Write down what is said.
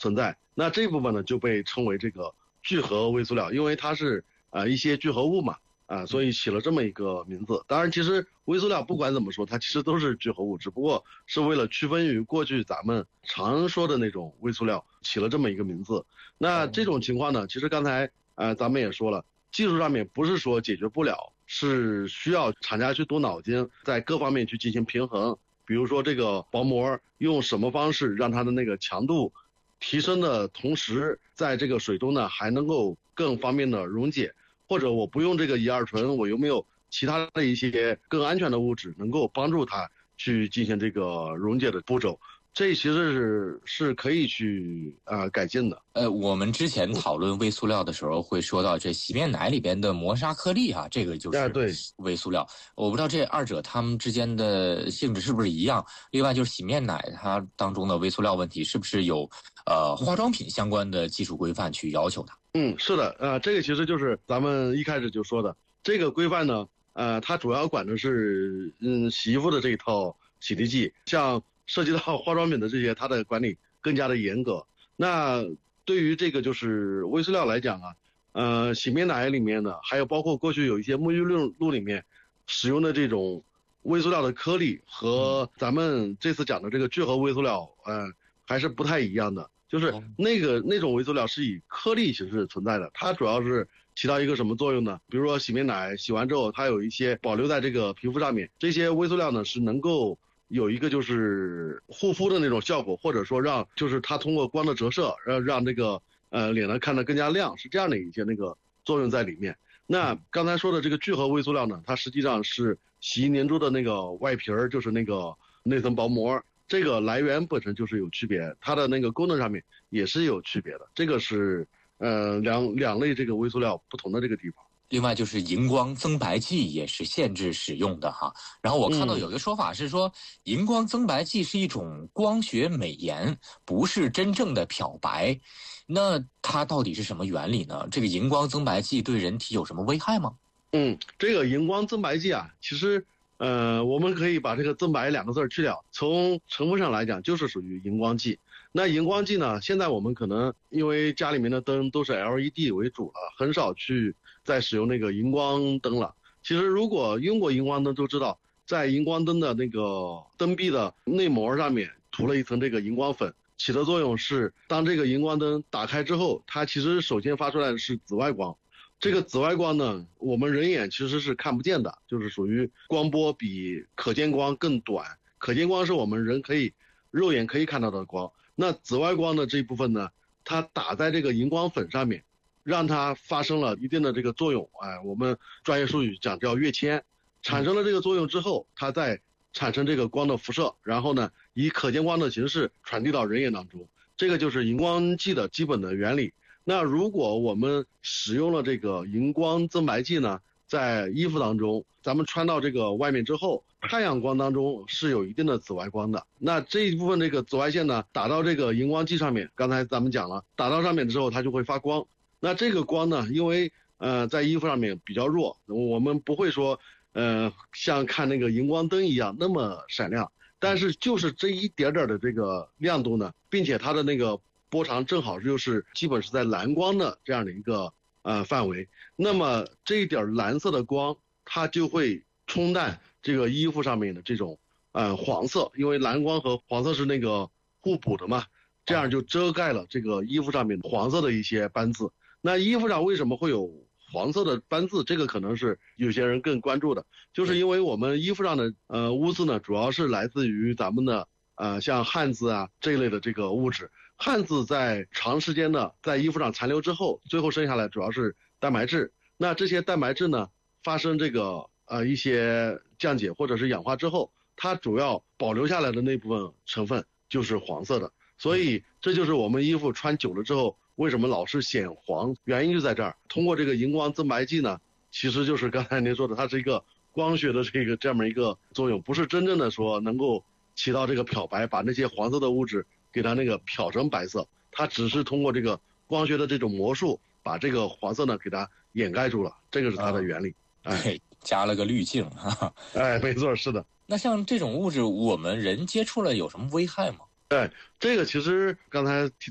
存在。那这部分呢就被称为这个聚合微塑料，因为它是一些聚合物嘛，所以起了这么一个名字。当然其实微塑料不管怎么说它其实都是聚合物，只不过是为了区分于过去咱们常说的那种微塑料起了这么一个名字。那这种情况呢，其实刚才咱们也说了，技术上面不是说解决不了，是需要厂家去动脑筋，在各方面去进行平衡。比如说这个薄膜用什么方式让它的那个强度提升的同时，在这个水中呢还能够更方便的溶解，或者我不用这个乙二醇，我有没有其他的一些更安全的物质能够帮助它去进行这个溶解的步骤，这其实是可以去改进的。 我们之前讨论微塑料的时候会说到这洗面奶里边的磨砂颗粒这个就是微塑料。我不知道这二者它们之间的性质是不是一样。另外就是洗面奶它当中的微塑料问题是不是有化妆品相关的技术规范去要求它？ 是的，这个其实就是咱们一开始就说的这个规范呢，它主要管的是洗衣服的这一套洗涤剂，像涉及到化妆品的这些，它的管理更加的严格。那对于这个就是微塑料来讲洗面奶里面的，还有包括过去有一些沐浴露里面使用的这种微塑料的颗粒，和咱们这次讲的这个聚合微塑料，还是不太一样的。就是那种微塑料是以颗粒形式存在的，它主要是起到一个什么作用呢？比如说洗面奶洗完之后，它有一些保留在这个皮肤上面，这些微塑料呢是能够有一个就是护肤的那种效果，或者说让就是它通过光的折射让这个脸呢看得更加亮，是这样的一些那个作用在里面。那刚才说的这个聚合微塑料呢，它实际上是洗衣粘珠的那个外皮儿，就是那层薄膜，这个来源本身就是有区别，它的那个功能上面也是有区别的。这个是两类这个微塑料不同的这个地方。 另外就是荧光增白剂也是限制使用的哈。然后我看到有一个说法是说，荧光增白剂是一种光学美颜，不是真正的漂白。那它到底是什么原理呢？这个荧光增白剂对人体有什么危害吗？ 这个荧光增白剂其实我们可以把这个增白两个字去掉，从成分上来讲就是属于荧光剂。那荧光剂呢，现在我们可能因为家里面的灯都是 LED 为主了，很少去再使用那个荧光灯了。其实如果用过荧光灯都知道，在荧光灯的那个灯壁的内膜上面涂了一层这个荧光粉，起的作用是当这个荧光灯打开之后，它其实首先发出来的是紫外光。这个紫外光呢，我们人眼其实是看不见的，就是属于光波比可见光更短。可见光是我们人肉眼可以看到的光，那紫外光的这一部分呢，它打在这个荧光粉上面，让它发生了一定的这个作用，我们专业术语讲叫跃迁。产生了这个作用之后，它再产生这个光的辐射，然后呢以可见光的形式传递到人眼当中，这个就是荧光剂的基本的原理。那如果我们使用了这个荧光增白剂呢，在衣服当中，咱们穿到这个外面之后，太阳光当中是有一定的紫外光的。那这一部分这个紫外线呢，打到这个荧光剂上面，刚才咱们讲了，打到上面之后它就会发光。那这个光呢，因为在衣服上面比较弱，我们不会说像看那个荧光灯一样那么闪亮，但是就是这一点点的这个亮度呢，并且它的那个波长正好就是基本是在蓝光的这样的一个范围，那么这一点蓝色的光它就会冲淡这个衣服上面的这种黄色，因为蓝光和黄色是那个互补的嘛，这样就遮盖了这个衣服上面黄色的一些斑渍。那衣服上为什么会有黄色的斑渍？这个可能是有些人更关注的，就是因为我们衣服上的污渍呢，主要是来自于咱们的像汗渍这一类的这个物质。汗渍在长时间的在衣服上残留之后，最后剩下来主要是蛋白质。那这些蛋白质呢，发生这个一些降解或者是氧化之后，它主要保留下来的那部分成分就是黄色的。所以这就是我们衣服穿久了之后为什么老是显黄，原因就在这儿。通过这个荧光增白剂呢，其实就是刚才您说的，它是一个光学的这么一个作用，不是真正的说能够起到这个漂白，把那些黄色的物质给它那个漂成白色，它只是通过这个光学的这种魔术把这个黄色呢给它掩盖住了，这个是它的原理。 加了个滤镜没错，是的。 那像这种物质我们人接触了有什么危害吗？ 这个其实刚才提